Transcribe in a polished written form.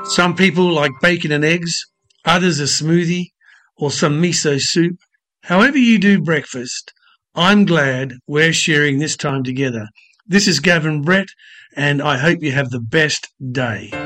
Some people like bacon and eggs, others a smoothie or some miso soup. However you do breakfast, I'm glad we're sharing this time together. This is Gavin Brett, and I hope you have the best day.